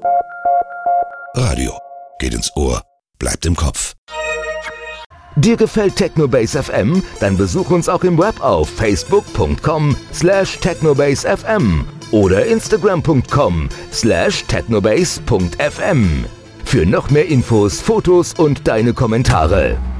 Radio. Geht ins Ohr. Bleibt im Kopf. Dir gefällt Technobase FM? Dann besuch uns auch im Web auf facebook.com/technobasefm oder instagram.com/technobase.fm. Für noch mehr Infos, Fotos und deine Kommentare.